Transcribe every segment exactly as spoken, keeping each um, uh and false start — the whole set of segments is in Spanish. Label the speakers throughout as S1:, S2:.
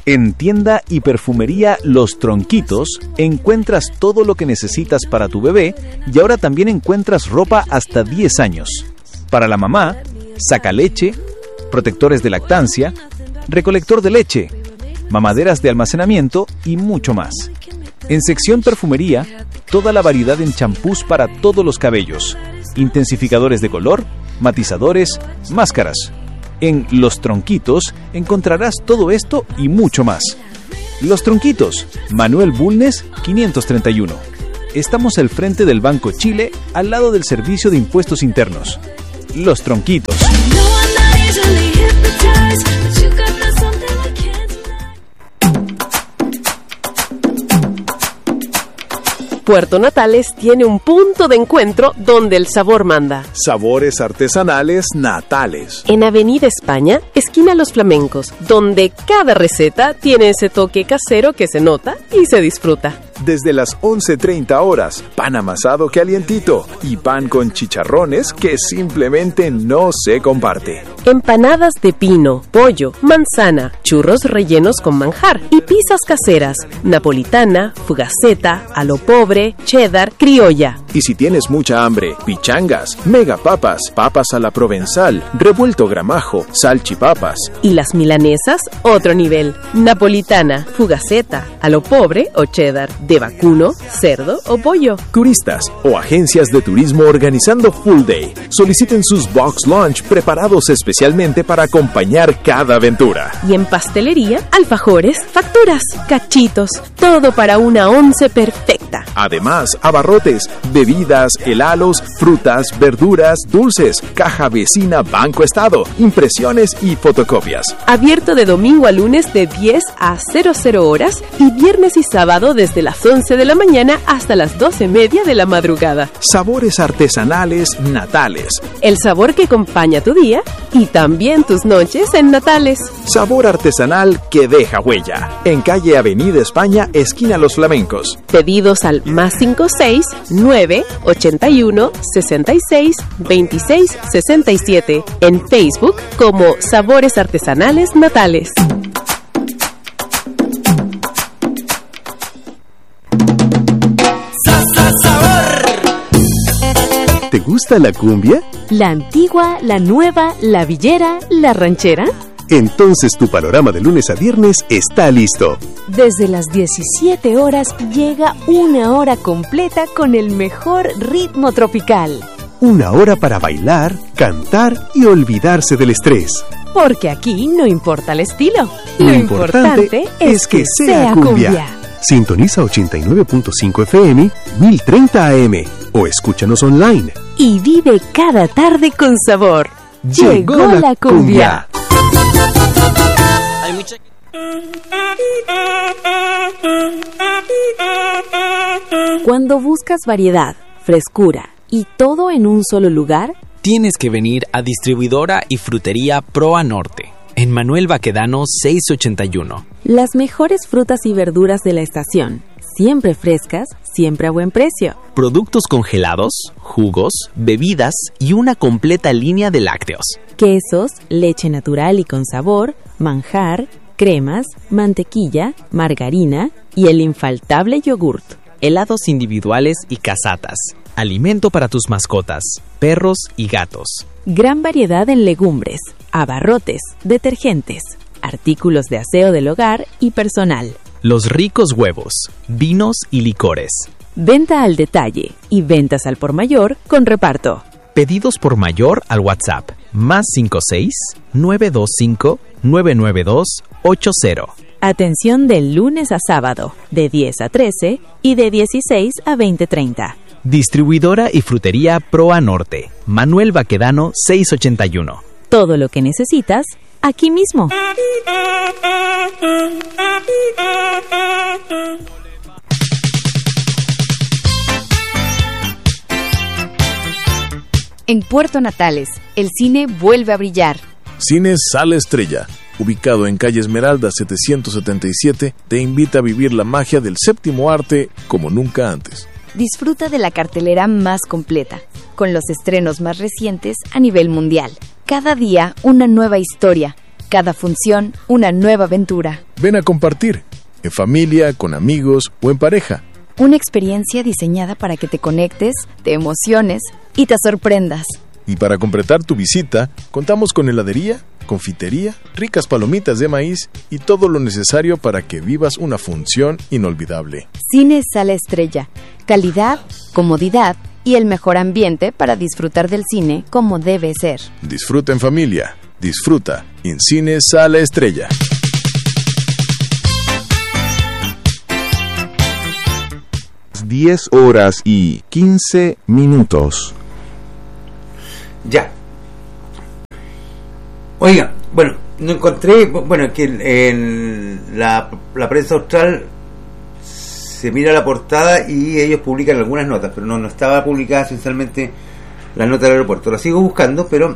S1: En tienda y perfumería Los Tronquitos encuentras todo lo que necesitas para tu bebé y ahora también encuentras ropa hasta diez años. Para la mamá, sacaleche, protectores de lactancia, recolector de leche, mamaderas de almacenamiento y mucho más. En sección perfumería, toda la variedad en champús para todos los cabellos, intensificadores de color, matizadores, máscaras. En Los Tronquitos encontrarás todo esto y mucho más. Los Tronquitos, Manuel Bulnes, quinientos treinta y uno. Estamos al frente del Banco Chile, al lado del Servicio de Impuestos Internos. Los Tronquitos.
S2: Puerto Natales tiene un punto de encuentro donde el sabor manda.
S3: Sabores artesanales Natales.
S2: En Avenida España, esquina Los Flamencos, donde cada receta tiene ese toque casero que se nota y se disfruta.
S3: Desde las once treinta horas, pan amasado calientito y pan con chicharrones que simplemente no se comparte.
S2: Empanadas de pino, pollo, manzana, churros rellenos con manjar y pizzas caseras, napolitana, fugaceta, a lo pobre, cheddar, criolla.
S3: Y si tienes mucha hambre, pichangas, megapapas, papas a la provenzal, revuelto gramajo, salchipapas.
S2: Y las milanesas, otro nivel. Napolitana, fugaceta, a lo pobre o cheddar, de vacuno, cerdo o pollo.
S3: Turistas o agencias de turismo organizando Full Day. Soliciten sus Box Lunch preparados especialmente para acompañar cada aventura.
S2: Y en pastelería, alfajores, facturas, cachitos, todo para una once perfecta.
S3: Además, abarrotes, bebidas, helados, frutas, verduras, dulces, caja vecina Banco Estado, impresiones y fotocopias.
S2: Abierto de domingo a lunes de diez a cero cero horas y viernes y sábado desde las once de la mañana hasta las doce y media de la madrugada.
S3: Sabores artesanales Natales.
S2: El sabor que acompaña tu día y también tus noches en Natales.
S3: Sabor artesanal que deja huella. En calle Avenida España, esquina Los Flamencos.
S2: Pedidos al más cinco seis nueve ochenta y uno sesenta y seis veintiséis sesenta y siete. En Facebook como Sabores Artesanales Natales.
S4: ¿Te gusta la cumbia?
S5: ¿La antigua, la nueva, la villera, la ranchera?
S4: Entonces tu panorama de lunes a viernes está listo.
S5: Desde las diecisiete horas llega una hora completa con el mejor ritmo tropical.
S4: Una hora para bailar, cantar y olvidarse del estrés.
S5: Porque aquí no importa el estilo.
S4: Lo, Lo importante, importante es que, que sea cumbia. cumbia. Sintoniza ochenta y nueve punto cinco F M, mil treinta A M o escúchanos online.
S5: Y vive cada tarde con sabor. Llegó, Llegó la, la cumbia. cumbia. Hay mucha... Cuando buscas variedad, frescura y todo en un solo lugar,
S6: tienes que venir a Distribuidora y Frutería Proa Norte, en Manuel Baquedano seiscientos ochenta y uno.
S5: Las mejores frutas y verduras de la estación, siempre frescas, siempre a buen precio.
S6: Productos congelados, jugos, bebidas y una completa línea de lácteos.
S5: Quesos, leche natural y con sabor, manjar, cremas, mantequilla, margarina y el infaltable yogurt.
S6: Helados individuales y casatas. Alimento para tus mascotas, perros y gatos.
S5: Gran variedad en legumbres, abarrotes, detergentes, artículos de aseo del hogar y personal.
S6: Los ricos huevos, vinos y licores.
S5: Venta al detalle y ventas al por mayor con reparto.
S6: Pedidos por mayor al WhatsApp más cinco seis nueve dos cinco nueve nueve dos ocho cero.
S5: Atención del lunes a sábado, de diez a trece y de dieciséis a veinte treinta.
S6: Distribuidora y Frutería Proa Norte, Manuel Baquedano seiscientos ochenta y uno.
S5: Todo lo que necesitas, aquí mismo.
S7: En Puerto Natales, el cine vuelve a brillar.
S3: Cines Sala Estrella, ubicado en calle Esmeralda setecientos setenta y siete, te invita a vivir la magia del séptimo arte como nunca antes.
S7: Disfruta de la cartelera más completa, con los estrenos más recientes a nivel mundial. Cada día una nueva historia, Cada función, una nueva aventura.
S3: Ven a compartir, en familia, con amigos o en pareja.
S7: Una experiencia diseñada para que te conectes, te emociones y te sorprendas.
S3: Y para completar tu visita, contamos con heladería, confitería, ricas palomitas de maíz y todo lo necesario para que vivas una función inolvidable.
S7: Cine Sala Estrella. Calidad, comodidad y el mejor ambiente para disfrutar del cine como debe ser.
S3: Disfruta en familia. Disfruta en Cine Sala Estrella.
S8: diez horas y quince minutos.
S9: Ya. Oiga, bueno, no encontré, bueno, que el, el, la, la prensa austral se mira la portada y ellos publican algunas notas, pero no, no estaba publicada esencialmente la nota del aeropuerto. La sigo buscando, pero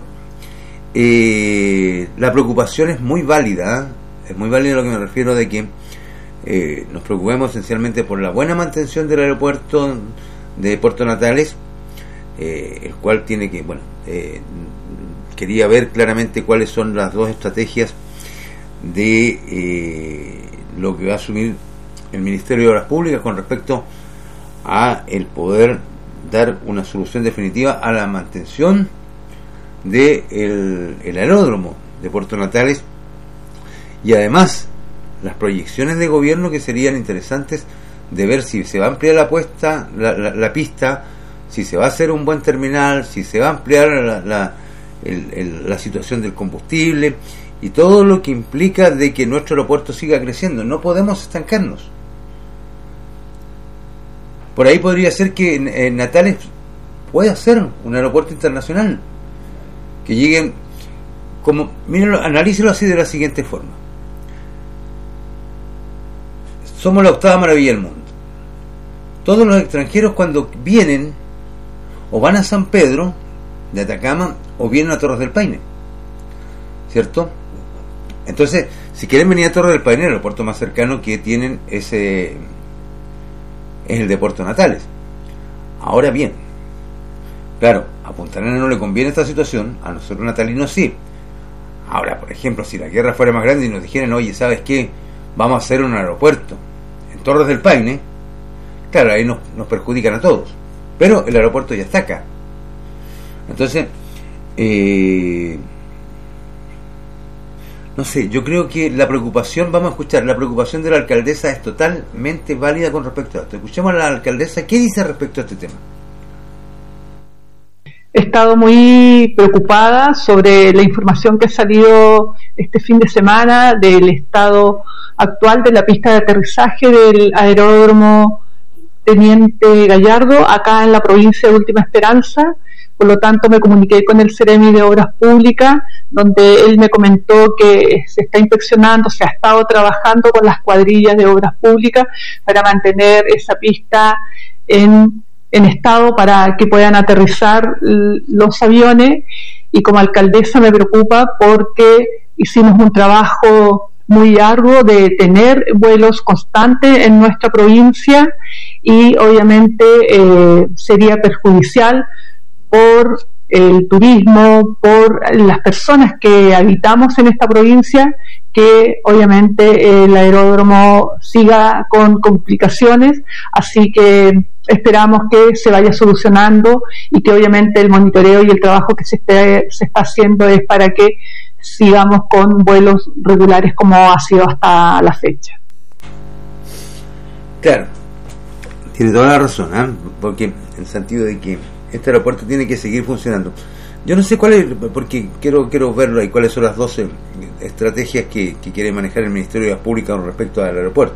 S9: eh, la preocupación es muy válida, ¿eh? Es muy válida a lo que me refiero de que eh, nos preocupemos esencialmente por la buena mantención del aeropuerto de Puerto Natales, eh, el cual tiene que, bueno, eh, quería ver claramente cuáles son las dos estrategias de eh, lo que va a asumir el Ministerio de Obras Públicas con respecto a el poder dar una solución definitiva a la mantención de el, el aeródromo de Puerto Natales, y además las proyecciones de gobierno que serían interesantes de ver si se va a ampliar la puesta la, la, la pista, si se va a hacer un buen terminal, si se va a ampliar la, la, el, el, la situación del combustible y todo lo que implica de que nuestro aeropuerto siga creciendo. No podemos estancarnos. Por ahí podría ser que en, en Natales pueda ser un aeropuerto internacional, que lleguen como, mírenlo, analícelo así de la siguiente forma: somos la octava maravilla del mundo. Todos los extranjeros cuando vienen o van a San Pedro de Atacama o vienen a Torres del Paine, ¿cierto? Entonces, si quieren venir a Torres del Paine, el aeropuerto más cercano que tienen ese es el de Puerto Natales. Ahora bien, claro, a Punta Arenas no le conviene esta situación, a nosotros natalinos sí. Ahora, por ejemplo, si la guerra fuera más grande y nos dijeran, oye, ¿sabes qué? Vamos a hacer un aeropuerto en Torres del Paine, claro, ahí nos, nos perjudican a todos, pero el aeropuerto ya está acá. Entonces, eh, no sé, yo creo que la preocupación, vamos a escuchar, la preocupación de la alcaldesa es totalmente válida con respecto a esto. Escuchemos a la alcaldesa, ¿qué dice respecto a este tema?
S10: He estado muy preocupada sobre la información que ha salido este fin de semana del estado actual de la pista de aterrizaje del aeródromo Teniente Gallardo, acá en la provincia de Última Esperanza. Por lo tanto, me comuniqué con el Ceremi de Obras Públicas, donde él me comentó que se está inspeccionando, se ha estado trabajando con las cuadrillas de Obras Públicas para mantener esa pista en, en estado para que puedan aterrizar los aviones. Y como alcaldesa me preocupa porque hicimos un trabajo muy arduo de tener vuelos constantes en nuestra provincia y obviamente eh, sería perjudicial por el turismo, por las personas que habitamos en esta provincia, que obviamente el aeródromo siga con complicaciones, así que esperamos que se vaya solucionando y que obviamente el monitoreo y el trabajo que se, esté, se está haciendo es para que sigamos con vuelos regulares como ha sido hasta la fecha.
S9: Claro, tiene toda la razón, ¿eh? Porque en el sentido de que este aeropuerto tiene que seguir funcionando. Yo no sé cuál es, porque quiero quiero verlo ahí, cuáles son las doce estrategias que, que quiere manejar el Ministerio de Obras Públicas con respecto al aeropuerto.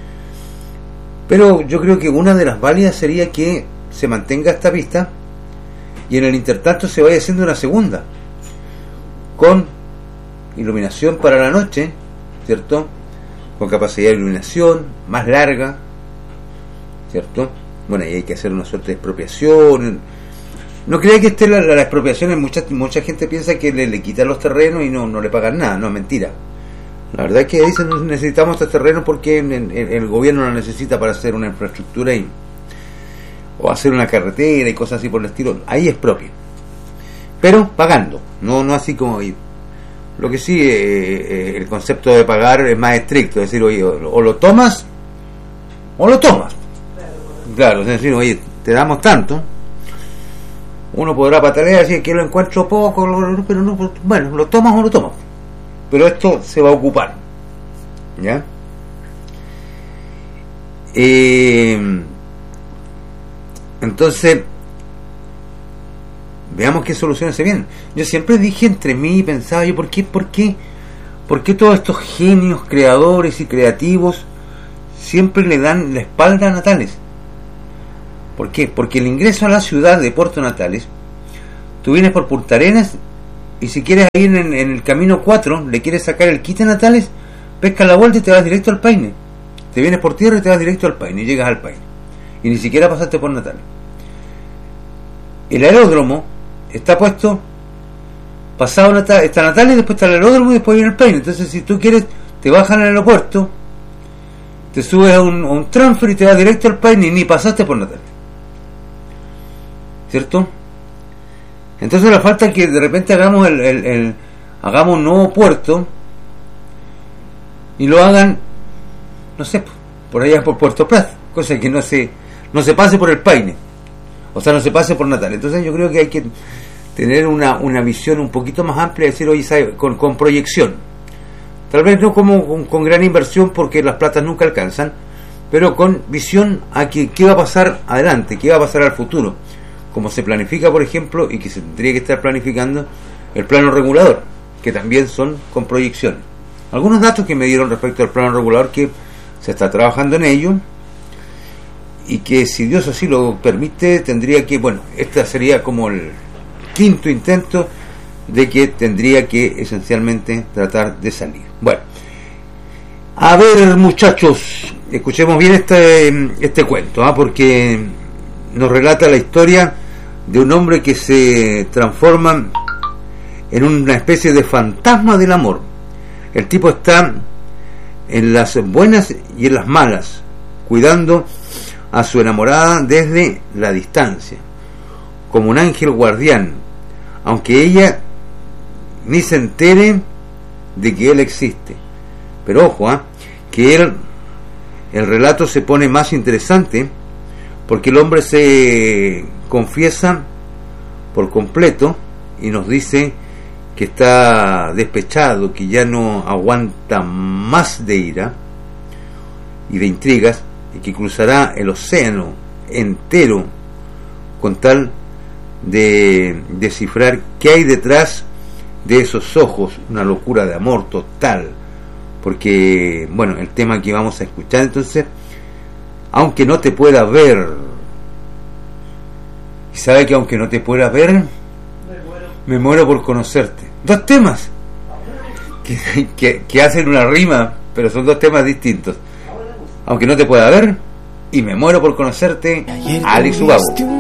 S9: Pero yo creo que una de las válidas sería que se mantenga esta pista y en el intertanto se vaya haciendo una segunda con iluminación para la noche, ¿cierto? Con capacidad de iluminación más larga, ¿cierto? Bueno, y hay que hacer una suerte de expropiación. No crea que esté la, la, la expropiación, mucha, mucha gente piensa que le, le quitan los terrenos y no, no le pagan nada. No, mentira. La verdad es que dicen necesitamos estos terrenos porque el, el, el gobierno lo necesita para hacer una infraestructura y, o hacer una carretera y cosas así por el estilo. Ahí es propio, pero pagando, no no así como Lo que sí, eh, eh, el concepto de pagar es más estricto, es decir, oye, o, o lo tomas o lo tomas. Claro, es decir, oye, te damos tanto. Uno podrá patalear y decir que lo encuentro poco, pero no, bueno, lo tomas o lo tomas. Pero esto se va a ocupar. ¿Ya? Eh, entonces, veamos qué soluciones se vienen. Yo siempre dije entre mí y pensaba yo, ¿por qué, por qué, por qué todos estos genios creadores y creativos siempre le dan la espalda a Natales? ¿Por qué? Porque el ingreso a la ciudad de Puerto Natales, tú vienes por Punta Arenas y si quieres ir en, en el camino cuatro, le quieres sacar el quite a Natales, pesca la vuelta y te vas directo al Paine. Te vienes por tierra y te vas directo al Paine y llegas al Paine. Y ni siquiera pasaste por Natales. El aeródromo está puesto pasado Natales, está Natales, después está el aeródromo y después viene el Paine. Entonces si tú quieres, te bajan al aeropuerto, te subes a un, a un transfer y te vas directo al Paine y ni pasaste por Natales. ¿Cierto? Entonces la falta es que de repente hagamos el, el, el hagamos un nuevo puerto y lo hagan, no sé, por allá por Puerto Prat, cosa que no se no se pase por el Paine, o sea, no se pase por Natal. Entonces yo creo que hay que tener una, una visión un poquito más amplia, decir, oye, ¿sabe? Con, con proyección, tal vez no como con, con gran inversión porque las platas nunca alcanzan, pero con visión a que qué va a pasar adelante, qué va a pasar al futuro, como se planifica, por ejemplo, y que se tendría que estar planificando el plano regulador, que también son con proyección. Algunos datos que me dieron respecto al plano regulador, que se está trabajando en ello y que, si Dios así lo permite, tendría que, bueno, esta sería como el quinto intento de que tendría que esencialmente tratar de salir. Bueno, a ver, muchachos, escuchemos bien este este cuento, ¿eh? Porque nos relata la historia de un hombre que se transforma en una especie de fantasma del amor. El tipo está en las buenas y en las malas, cuidando a su enamorada desde la distancia, como un ángel guardián, aunque ella ni se entere de que él existe. Pero ojo, ¿eh? que él, el relato se pone más interesante porque el hombre se confiesa por completo y nos dice que está despechado, que ya no aguanta más de ira y de intrigas, y que cruzará el océano entero con tal de descifrar qué hay detrás de esos ojos, una locura de amor total. Porque, bueno, el tema que vamos a escuchar entonces, aunque no te pueda ver, y sabe que aunque no te pueda ver, me muero, me muero por conocerte. Dos temas que, que, que hacen una rima, pero son dos temas distintos. Aunque no te pueda ver y me muero por conocerte, Alex Ubago.